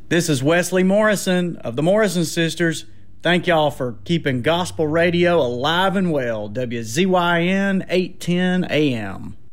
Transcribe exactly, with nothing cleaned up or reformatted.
This is Wesley Morrison of the Morrison Sisters. Thank y'all for keeping gospel radio alive and well. W Z Y N eight ten A M.